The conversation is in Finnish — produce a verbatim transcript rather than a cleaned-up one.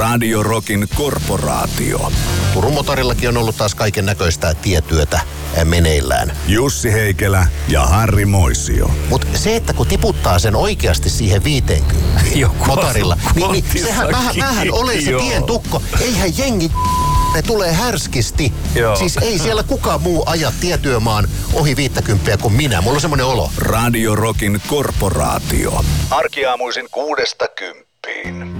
Radio Rockin korporaatio. Turun motorillakin on ollut taas kaiken näköistä tietyötä meneillään. Jussi Heikelä ja Harri Moisio. Mutta se, että kun tiputtaa sen oikeasti siihen viiteenkymmeneen motorilla, niin, niin sehän mähän, mähän olen se pientukko. Eihän jengi ne tulee härskisti. Joo. Siis ei siellä kukaan muu aja tietyömaan ohi viittäkymppiä kuin minä. Mulla on semmoinen olo. Radio Rockin korporaatio. Arkiaamuisin kuudesta kymppiin.